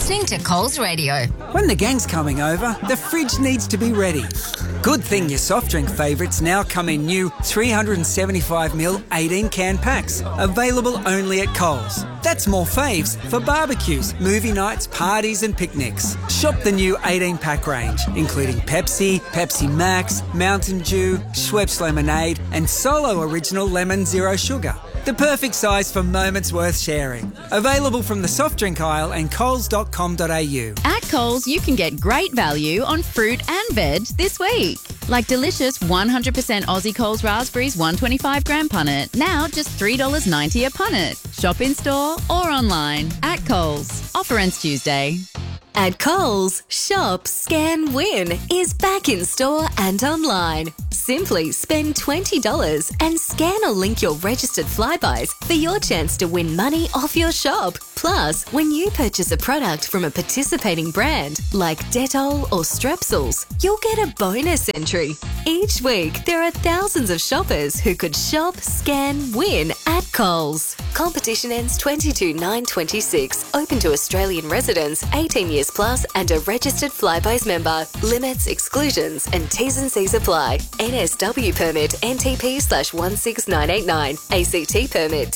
listening to Coles Radio. When the gang's coming over, the fridge needs to be ready. Good thing your soft drink favourites now come in new 375ml 18-can packs, available only at Coles. That's more faves for barbecues, movie nights, parties and picnics. Shop the new 18-pack range, including Pepsi, Pepsi Max, Mountain Dew, Schweppes Lemonade and Solo Original Lemon Zero Sugar. The perfect size for moments worth sharing. Available from the soft drink aisle and coles.com.au. At Coles, you can get great value on fruit and veg this week. Like delicious 100% Aussie Coles raspberries 125-gram punnet, now just $3.90 a punnet. Shop in-store or online. At Coles. Offer ends Tuesday. At Coles, Shop, Scan, Win is back in store and online. Simply spend $20 and scan or link your registered Flybuys for your chance to win money off your shop. Plus, when you purchase a product from a participating brand like Dettol or Strepsils, you'll get a bonus entry. Each week, there are thousands of shoppers who could shop, scan, win at Coles. Competition ends 22/9/26. Open to Australian residents, 18 years plus and a registered Flybuys member. Limits, exclusions and T's and C's apply. NSW permit NTP/16989. ACT permit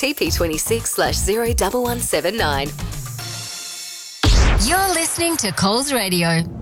TP26/01179. You're listening to Coles Radio.